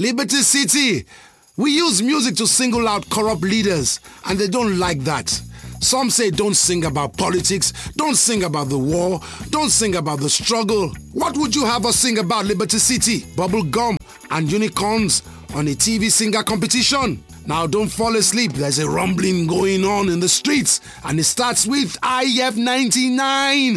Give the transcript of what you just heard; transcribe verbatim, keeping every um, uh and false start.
Liberty City. We use music to single out corrupt leaders, and they don't like that. Some say don't sing about politics, don't sing about the war, don't sing about the struggle. What would you have us sing about, Liberty City? Bubble gum and unicorns on a T V singer competition? Now don't fall asleep, there's a rumbling going on in the streets, and it starts with I F ninety-nine.